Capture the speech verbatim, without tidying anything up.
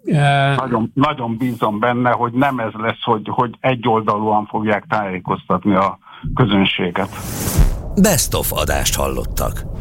Nagyon, nagyon bízom benne, hogy nem ez lesz, hogy, hogy egyoldalúan fogják tájékoztatni a közönséget. Best of adást hallottak.